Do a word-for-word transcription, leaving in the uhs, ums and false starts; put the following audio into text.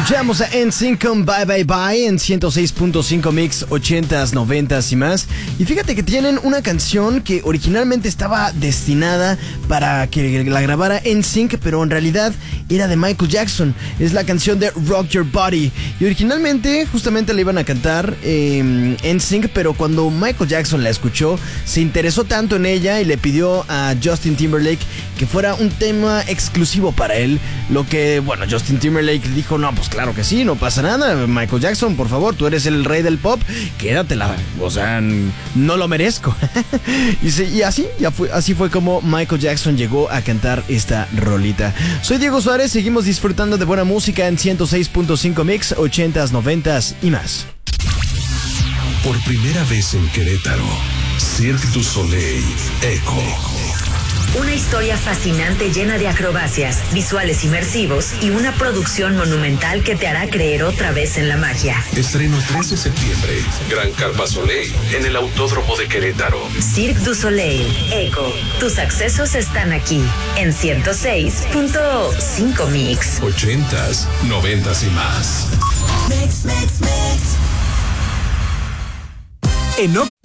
Escuchamos a N Sync con Bye Bye Bye en ciento seis punto cinco Mix, ochentas, noventas y más. Y fíjate que tienen una canción que originalmente estaba destinada para que la grabara N Sync, pero en realidad era de Michael Jackson. Es la canción de Rock Your Body. Y originalmente justamente la iban a cantar eh, N Sync, pero cuando Michael Jackson la escuchó, se interesó tanto en ella y le pidió a Justin Timberlake que fuera un tema exclusivo para él. Lo que, bueno, Justin Timberlake dijo, no, pues claro que sí, no pasa nada. Michael Jackson, por favor, tú eres el rey del pop, quédatela. O sea, no lo merezco. y, se, y así, ya fue, así fue como Michael Jackson llegó a cantar esta rolita. Soy Diego Suárez, seguimos disfrutando de buena música en ciento seis punto cinco Mix, ochentas, noventas y más. Por primera vez en Querétaro, Cirque du Soleil Echo. Una historia fascinante llena de acrobacias, visuales inmersivos y una producción monumental que te hará creer otra vez en la magia. Estreno tres de septiembre, Gran Carpa Soleil, en el Autódromo de Querétaro. Cirque du Soleil Echo. Tus accesos están aquí, en ciento seis punto cinco Mix. Ochentas, noventas y más. Mix, mix, mix. En